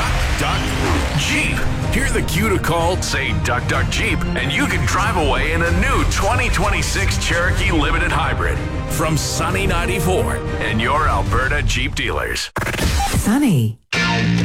Duck, Duck, Jeep. Hear the cue to call, say Duck, Duck, Jeep, and you can drive away in a new 2026 Cherokee Limited Hybrid from Sunny 94 and your Alberta Jeep dealers. Sunny.